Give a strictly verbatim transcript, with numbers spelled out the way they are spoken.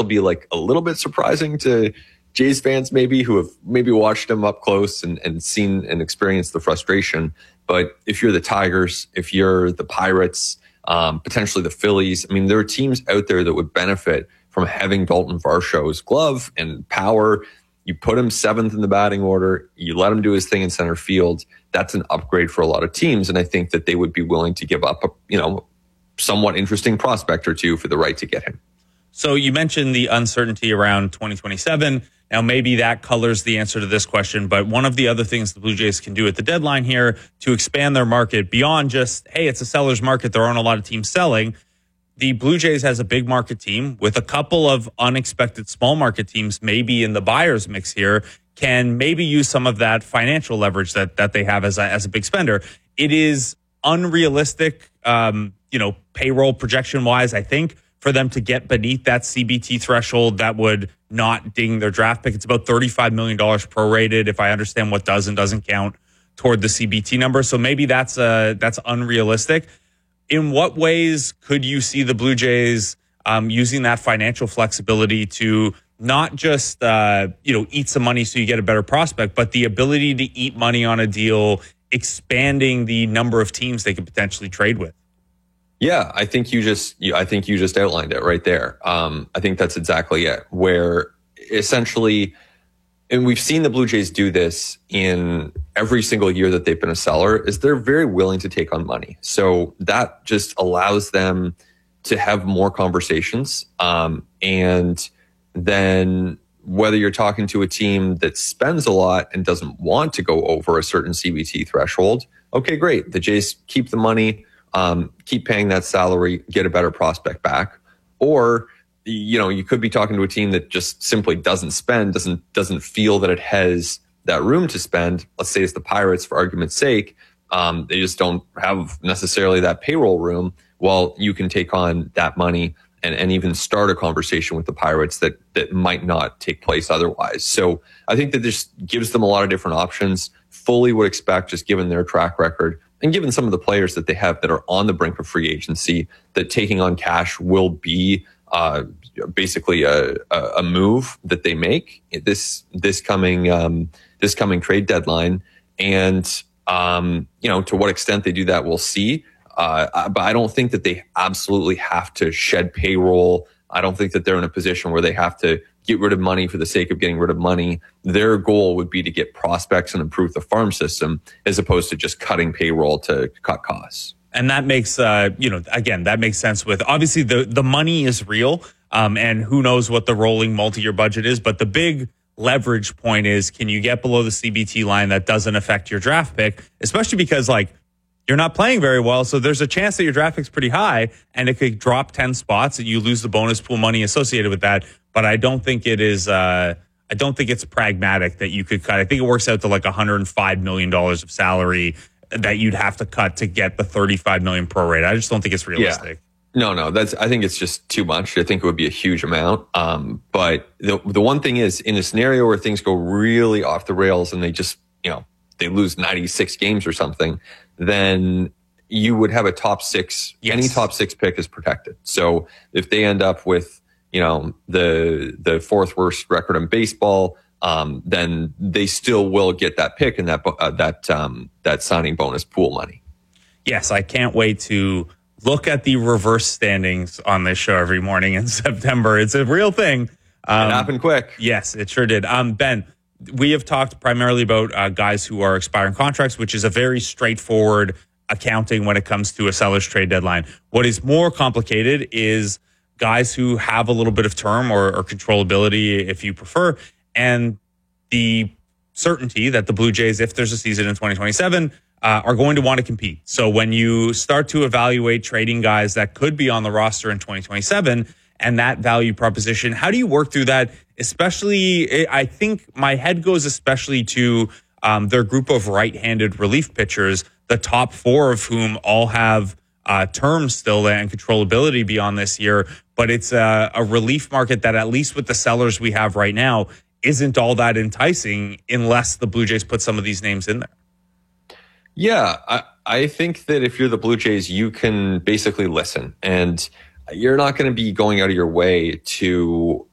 will be like a little bit surprising to Jays fans maybe who have maybe watched him up close and, and seen and experienced the frustration. But if you're the Tigers, if you're the Pirates, um, potentially the Phillies, I mean, there are teams out there that would benefit from having Dalton Varsho's glove and power. You put him seventh in the batting order, you let him do his thing in center field. That's an upgrade for a lot of teams. And I think that they would be willing to give up a, you know, somewhat interesting prospect or two for the right to get him. So you mentioned the uncertainty around twenty twenty-seven. Now, maybe that colors the answer to this question, but one of the other things the Blue Jays can do at the deadline here to expand their market beyond just, hey, it's a seller's market, there aren't a lot of teams selling. The Blue Jays has a big market team with a couple of unexpected small market teams, maybe in the buyer's mix here, can maybe use some of that financial leverage that that they have as a, as a big spender. It is unrealistic, um, you know, payroll projection wise, I think, for them to get beneath that C B T threshold that would not ding their draft pick. It's about thirty-five million dollars prorated, if I understand what does and doesn't count toward the C B T number. So maybe that's uh, that's unrealistic. In what ways could you see the Blue Jays um, using that financial flexibility to not just uh, you know eat some money so you get a better prospect, but the ability to eat money on a deal, expanding the number of teams they could potentially trade with? Yeah, I think you just you, I think you just outlined it right there. Um, I think that's exactly it. Where essentially, and we've seen the Blue Jays do this in every single year that they've been a seller, is they're very willing to take on money. So that just allows them to have more conversations. Um, and then whether you're talking to a team that spends a lot and doesn't want to go over a certain C B T threshold, okay, great. The Jays keep the money. Um, keep paying that salary, get a better prospect back. Or, you know, you could be talking to a team that just simply doesn't spend, doesn't doesn't feel that it has that room to spend. Let's say it's the Pirates, for argument's sake. Um, they just don't have necessarily that payroll room. Well, you can take on that money and, and even start a conversation with the Pirates that that might not take place otherwise. So I think that this gives them a lot of different options. Fully would expect, just given their track record, and given some of the players that they have that are on the brink of free agency, that taking on cash will be uh, basically a, a move that they make this this coming um, this coming trade deadline. And um, you know, to what extent they do that, we'll see. Uh, but I don't think that they absolutely have to shed payroll. I don't think that they're in a position where they have to get rid of money for the sake of getting rid of money. Their goal would be to get prospects and improve the farm system as opposed to just cutting payroll to cut costs. And that makes, uh, you know, again, that makes sense with obviously the, the money is real um, and who knows what the rolling multi-year budget is. But the big leverage point is, can you get below the C B T line that doesn't affect your draft pick, especially because like you're not playing very well. So there's a chance that your draft pick's pretty high and it could drop ten spots and you lose the bonus pool money associated with that. But I don't think it is, uh, I don't think it's pragmatic that you could cut. I think it works out to like one hundred five million dollars of salary that you'd have to cut to get the thirty-five million dollars prorate. I just don't think it's realistic. Yeah. No, no, that's, I think it's just too much. I think it would be a huge amount. Um, but the, the one thing is, in a scenario where things go really off the rails and they just, you know, they lose ninety-six games or something, then you would have a top six. Yes. Any top six pick is protected. So if they end up with, you know, the the fourth worst record in baseball, um, then they still will get that pick and that uh, that um, that signing bonus pool money. Yes, I can't wait to look at the reverse standings on this show every morning in September. It's a real thing. Um, it happened quick. Yes, it sure did. Um, Ben, we have talked primarily about uh, guys who are expiring contracts, which is a very straightforward accounting when it comes to a seller's trade deadline. What is more complicated is guys who have a little bit of term or, or controllability, if you prefer, and the certainty that the Blue Jays, if there's a season in twenty twenty-seven, uh, are going to want to compete. So when you start to evaluate trading guys that could be on the roster in twenty twenty-seven and that value proposition, how do you work through that? Especially, I think my head goes especially to um, their group of right-handed relief pitchers, the top four of whom all have uh, terms still and controllability beyond this year. But it's a, a relief market that, at least with the sellers we have right now, isn't all that enticing unless the Blue Jays put some of these names in there. Yeah, I, I think that if you're the Blue Jays, you can basically listen, and you're not going to be going out of your way to